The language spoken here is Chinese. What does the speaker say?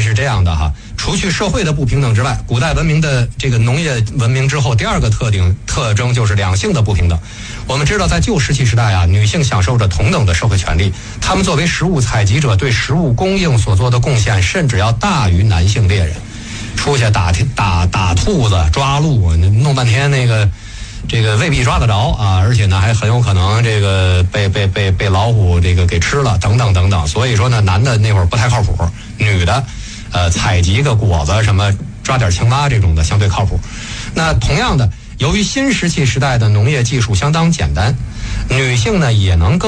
是这样的哈，除去社会的不平等之外，古代文明的这个农业文明之后，第二个特征就是两性的不平等。我们知道，在旧石器时代啊，女性享受着同等的社会权利，她们作为食物采集者，对食物供应所做的贡献，甚至要大于男性猎人。出去打兔子、抓鹿，弄半天这个未必抓得着啊，而且呢还很有可能这个被老虎这个给吃了，等等等等。所以说呢，男的那会儿不太靠谱，女的采集个果子什么，抓点青蛙这种的相对靠谱。那同样的，由于新石器时代的农业技术相当简单，女性呢也能更